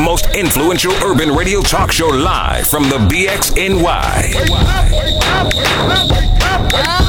most influential urban radio talk show live from the BXNY. Wake up, wake up, wake up, wake up, wake up.